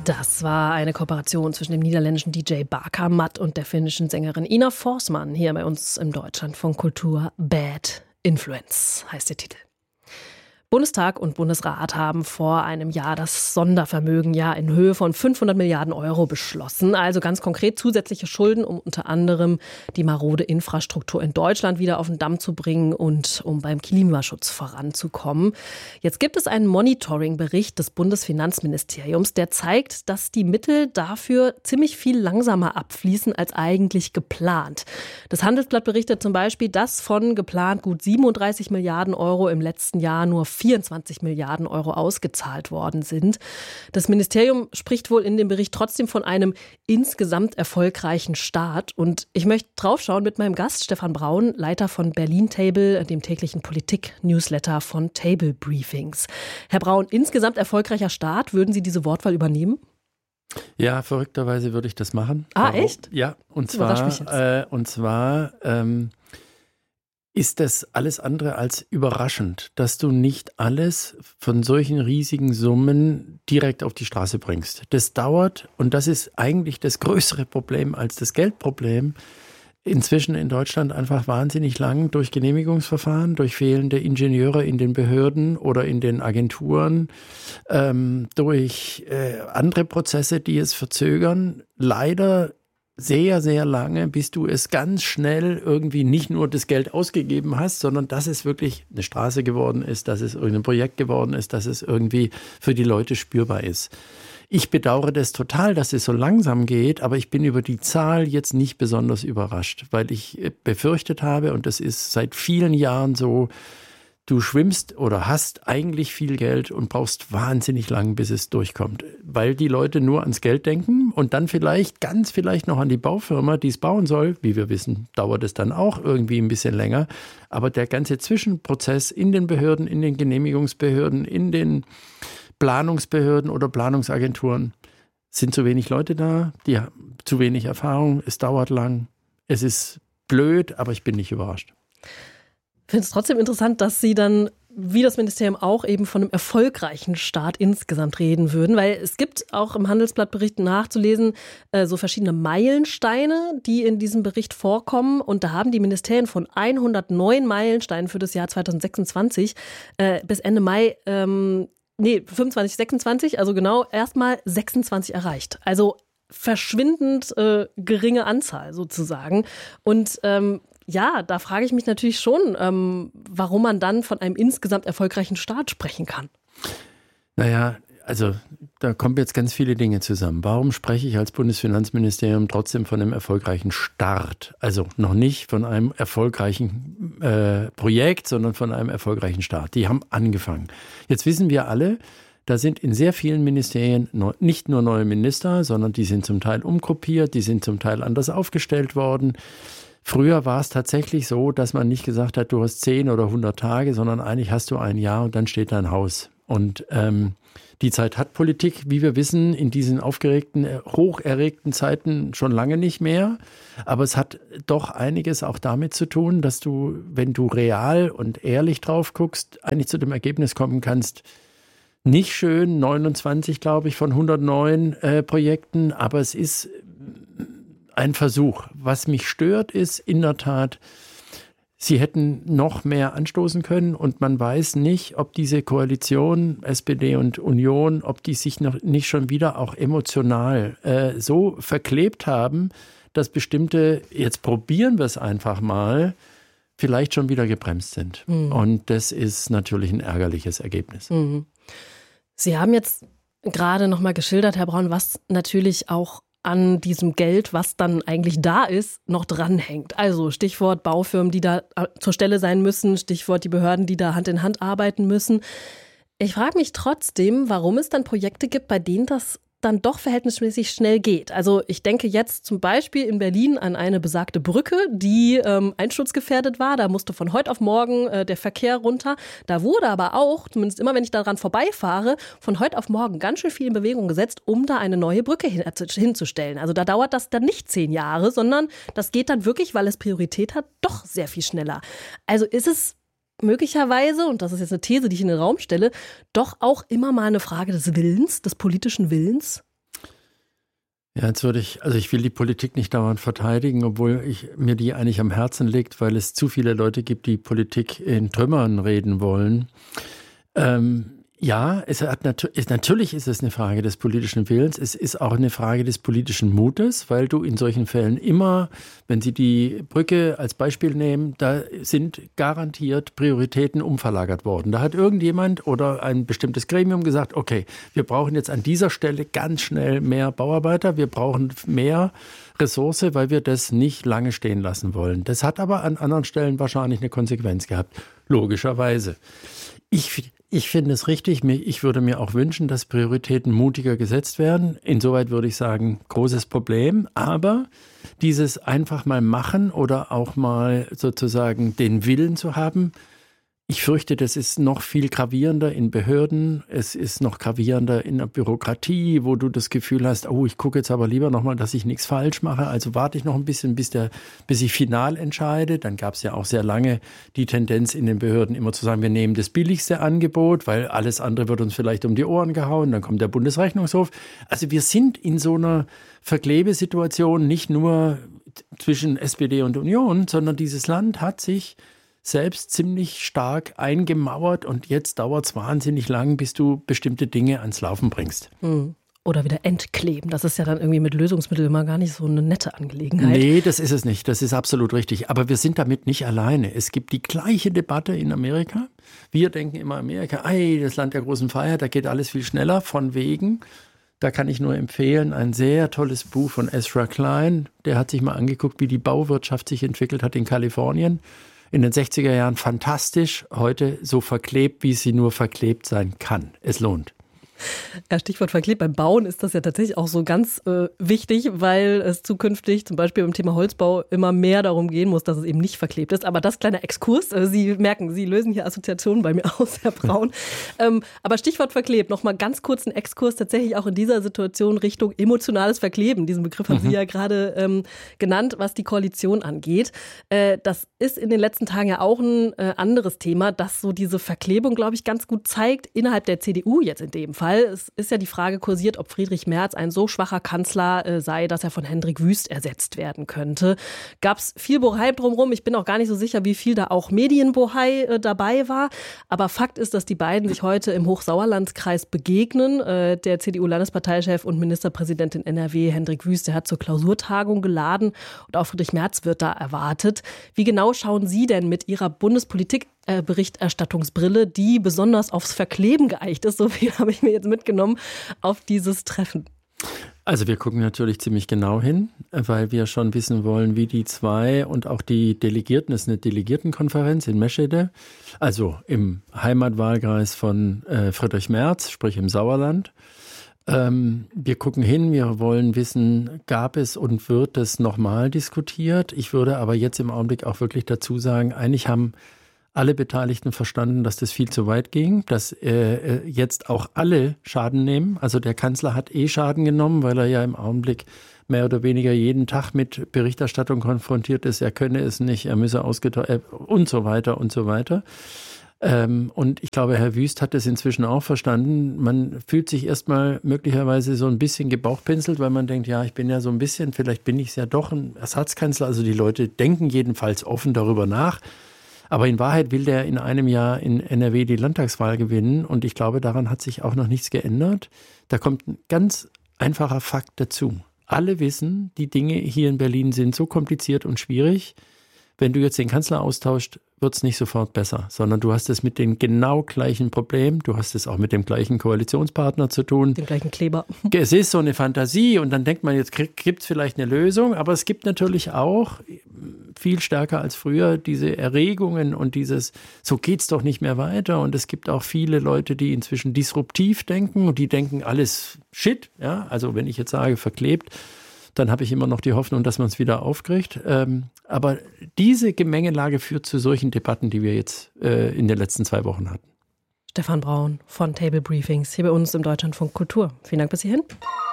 Das war eine Kooperation zwischen dem niederländischen DJ Bakermat und der finnischen Sängerin Ina Forsman hier bei uns im Deutschlandfunk Kultur. Bad Influence heißt der Titel. Bundestag und Bundesrat haben vor einem Jahr das Sondervermögen in Höhe von 500 Milliarden Euro beschlossen. Also ganz konkret zusätzliche Schulden, um unter anderem die marode Infrastruktur in Deutschland wieder auf den Damm zu bringen und um beim Klimaschutz voranzukommen. Jetzt gibt es einen Monitoring-Bericht des Bundesfinanzministeriums, der zeigt, dass die Mittel dafür ziemlich viel langsamer abfließen als eigentlich geplant. Das Handelsblatt berichtet zum Beispiel, dass von geplant gut 37 Milliarden Euro im letzten Jahr nur 24 Milliarden Euro ausgezahlt worden sind. Das Ministerium spricht wohl in dem Bericht trotzdem von einem insgesamt erfolgreichen Start. Und ich möchte draufschauen mit meinem Gast Stefan Braun, Leiter von Berlin Table, dem täglichen Politik-Newsletter von Table Briefings. Herr Braun, insgesamt erfolgreicher Start, würden Sie diese Wortwahl übernehmen? Ja, verrückterweise würde ich das machen. Echt? Ja, und zwar ist das alles andere als überraschend, dass du nicht alles von solchen riesigen Summen direkt auf die Straße bringst. Das dauert, und das ist eigentlich das größere Problem als das Geldproblem, inzwischen in Deutschland einfach wahnsinnig lang durch Genehmigungsverfahren, durch fehlende Ingenieure in den Behörden oder in den Agenturen, durch andere Prozesse, die es verzögern. Leider sehr, sehr lange, bis du es ganz schnell irgendwie nicht nur das Geld ausgegeben hast, sondern dass es wirklich eine Straße geworden ist, dass es irgendein Projekt geworden ist, dass es irgendwie für die Leute spürbar ist. Ich bedauere das total, dass es so langsam geht, aber ich bin über die Zahl jetzt nicht besonders überrascht, weil ich befürchtet habe, und das ist seit vielen Jahren so, du schwimmst oder hast eigentlich viel Geld und brauchst wahnsinnig lang, bis es durchkommt, weil die Leute nur ans Geld denken und dann ganz vielleicht noch an die Baufirma, die es bauen soll. Wie wir wissen, dauert es dann auch irgendwie ein bisschen länger. Aber der ganze Zwischenprozess in den Behörden, in den Genehmigungsbehörden, in den Planungsbehörden oder Planungsagenturen, sind zu wenig Leute da, die haben zu wenig Erfahrung, es dauert lang, es ist blöd, aber ich bin nicht überrascht. Ich finde es trotzdem interessant, dass Sie dann, wie das Ministerium auch, eben von einem erfolgreichen Start insgesamt reden würden, weil es gibt auch im Handelsblattbericht nachzulesen so verschiedene Meilensteine, die in diesem Bericht vorkommen, und da haben die Ministerien von 109 Meilensteinen für das Jahr 2026 bis Ende Mai 25, 26, also genau erstmal 26 erreicht. Also verschwindend geringe Anzahl sozusagen. Und da frage ich mich natürlich schon, warum man dann von einem insgesamt erfolgreichen Start sprechen kann. Naja, also da kommen jetzt ganz viele Dinge zusammen. Warum spreche ich als Bundesfinanzministerium trotzdem von einem erfolgreichen Start? Also noch nicht von einem erfolgreichen Projekt, sondern von einem erfolgreichen Start. Die haben angefangen. Jetzt wissen wir alle, da sind in sehr vielen Ministerien nicht nur neue Minister, sondern die sind zum Teil umgruppiert, die sind zum Teil anders aufgestellt worden. Früher war es tatsächlich so, dass man nicht gesagt hat, du hast 10 oder 100 Tage, sondern eigentlich hast du ein Jahr und dann steht dein Haus. Und die Zeit hat Politik, wie wir wissen, in diesen aufgeregten, hocherregten Zeiten schon lange nicht mehr. Aber es hat doch einiges auch damit zu tun, dass du, wenn du real und ehrlich drauf guckst, eigentlich zu dem Ergebnis kommen kannst, nicht schön, 29, glaube ich, von 109 Projekten, aber es ist ein Versuch. Was mich stört, ist in der Tat, sie hätten noch mehr anstoßen können, und man weiß nicht, ob diese Koalition SPD und Union, ob die sich noch nicht schon wieder auch emotional so verklebt haben, dass bestimmte, jetzt probieren wir es einfach mal, vielleicht schon wieder gebremst sind. Mhm. Und das ist natürlich ein ärgerliches Ergebnis. Mhm. Sie haben jetzt gerade noch mal geschildert, Herr Braun, was natürlich auch an diesem Geld, was dann eigentlich da ist, noch dranhängt. Also Stichwort Baufirmen, die da zur Stelle sein müssen, Stichwort die Behörden, die da Hand in Hand arbeiten müssen. Ich frage mich trotzdem, warum es dann Projekte gibt, bei denen das dann doch verhältnismäßig schnell geht. Also ich denke jetzt zum Beispiel in Berlin an eine besagte Brücke, die einsturzgefährdet war. Da musste von heute auf morgen der Verkehr runter. Da wurde aber auch, zumindest immer wenn ich daran vorbeifahre, von heute auf morgen ganz schön viel in Bewegung gesetzt, um da eine neue Brücke hinzustellen. Also da dauert das dann nicht 10 Jahre, sondern das geht dann wirklich, weil es Priorität hat, doch sehr viel schneller. Also ist es möglicherweise, und das ist jetzt eine These, die ich in den Raum stelle, doch auch immer mal eine Frage des Willens, des politischen Willens? Ja, ich will die Politik nicht dauernd verteidigen, obwohl mir die eigentlich am Herzen liegt, weil es zu viele Leute gibt, die Politik in Trümmern reden wollen. Ja, natürlich ist es eine Frage des politischen Willens. Es ist auch eine Frage des politischen Mutes, weil du in solchen Fällen immer, wenn Sie die Brücke als Beispiel nehmen, da sind garantiert Prioritäten umverlagert worden. Da hat irgendjemand oder ein bestimmtes Gremium gesagt, okay, wir brauchen jetzt an dieser Stelle ganz schnell mehr Bauarbeiter, wir brauchen mehr Ressource, weil wir das nicht lange stehen lassen wollen. Das hat aber an anderen Stellen wahrscheinlich eine Konsequenz gehabt, logischerweise. Ich finde es richtig. Ich würde mir auch wünschen, dass Prioritäten mutiger gesetzt werden. Insoweit würde ich sagen, großes Problem. Aber dieses einfach mal machen oder auch mal sozusagen den Willen zu haben, ich fürchte, das ist noch viel gravierender in Behörden. Es ist noch gravierender in der Bürokratie, wo du das Gefühl hast, oh, ich gucke jetzt aber lieber nochmal, dass ich nichts falsch mache. Also warte ich noch ein bisschen, bis ich final entscheide. Dann gab es ja auch sehr lange die Tendenz in den Behörden immer zu sagen, wir nehmen das billigste Angebot, weil alles andere wird uns vielleicht um die Ohren gehauen. Dann kommt der Bundesrechnungshof. Also wir sind in so einer Verklebesituation nicht nur zwischen SPD und Union, sondern dieses Land hat sich selbst ziemlich stark eingemauert und jetzt dauert es wahnsinnig lang, bis du bestimmte Dinge ans Laufen bringst. Oder wieder entkleben. Das ist ja dann irgendwie mit Lösungsmitteln immer gar nicht so eine nette Angelegenheit. Nee, das ist es nicht. Das ist absolut richtig. Aber wir sind damit nicht alleine. Es gibt die gleiche Debatte in Amerika. Wir denken immer Amerika, das Land der großen Freiheit, da geht alles viel schneller, von wegen. Da kann ich nur empfehlen, ein sehr tolles Buch von Ezra Klein. Der hat sich mal angeguckt, wie die Bauwirtschaft sich entwickelt hat in Kalifornien. In den 60er Jahren fantastisch, heute so verklebt, wie sie nur verklebt sein kann. Es lohnt. Ja, Stichwort verklebt. Beim Bauen ist das ja tatsächlich auch so ganz wichtig, weil es zukünftig zum Beispiel beim Thema Holzbau immer mehr darum gehen muss, dass es eben nicht verklebt ist. Aber das kleiner Exkurs. Sie merken, Sie lösen hier Assoziationen bei mir aus, Herr Braun. Aber Stichwort verklebt. Nochmal ganz kurz ein Exkurs tatsächlich auch in dieser Situation Richtung emotionales Verkleben. Diesen Begriff haben Sie ja gerade genannt, was die Koalition angeht. Das ist in den letzten Tagen ja auch ein anderes Thema, das so diese Verklebung, glaube ich, ganz gut zeigt. Innerhalb der CDU jetzt in dem Fall. Es ist ja die Frage kursiert, ob Friedrich Merz ein so schwacher Kanzler sei, dass er von Hendrik Wüst ersetzt werden könnte. Gab es viel Bohai drumherum. Ich bin auch gar nicht so sicher, wie viel da auch Medienbohai dabei war. Aber Fakt ist, dass die beiden sich heute im Hochsauerlandskreis begegnen. Der CDU-Landesparteichef und Ministerpräsident in NRW, Hendrik Wüst, der hat zur Klausurtagung geladen. Und auch Friedrich Merz wird da erwartet. Wie genau schauen Sie denn mit Ihrer Bundespolitik-Berichterstattungsbrille, die besonders aufs Verkleben geeicht ist, so viel habe ich mir jetzt mitgenommen, auf dieses Treffen? Also wir gucken natürlich ziemlich genau hin, weil wir schon wissen wollen, wie die zwei und auch die Delegierten, das ist eine Delegiertenkonferenz in Meschede, also im Heimatwahlkreis von Friedrich Merz, sprich im Sauerland. Wir gucken hin, wir wollen wissen, gab es und wird es nochmal diskutiert? Ich würde aber jetzt im Augenblick auch wirklich dazu sagen, eigentlich haben alle Beteiligten verstanden, dass das viel zu weit ging, dass jetzt auch alle Schaden nehmen. Also der Kanzler hat Schaden genommen, weil er ja im Augenblick mehr oder weniger jeden Tag mit Berichterstattung konfrontiert ist. Er könne es nicht, er müsse und so weiter und so weiter. Und ich glaube, Herr Wüst hat das inzwischen auch verstanden. Man fühlt sich erstmal möglicherweise so ein bisschen gebauchpinselt, weil man denkt, ja, ich bin ja so ein bisschen, vielleicht bin ich es ja doch ein Ersatzkanzler. Also die Leute denken jedenfalls offen darüber nach. Aber in Wahrheit will der in einem Jahr in NRW die Landtagswahl gewinnen. Und ich glaube, daran hat sich auch noch nichts geändert. Da kommt ein ganz einfacher Fakt dazu. Alle wissen, die Dinge hier in Berlin sind so kompliziert und schwierig. Wenn du jetzt den Kanzler austauscht, wird es nicht sofort besser, sondern du hast es mit den genau gleichen Problemen, du hast es auch mit dem gleichen Koalitionspartner zu tun. Den gleichen Kleber. Es ist so eine Fantasie und dann denkt man, jetzt gibt es vielleicht eine Lösung, aber es gibt natürlich auch viel stärker als früher diese Erregungen und dieses, so geht's doch nicht mehr weiter, und es gibt auch viele Leute, die inzwischen disruptiv denken und die denken alles Shit, ja, also wenn ich jetzt sage verklebt, dann habe ich immer noch die Hoffnung, dass man es wieder aufkriegt. Aber diese Gemengelage führt zu solchen Debatten, die wir jetzt in den letzten 2 Wochen hatten. Stefan Braun von Table Briefings hier bei uns im Deutschlandfunk Kultur. Vielen Dank bis hierhin.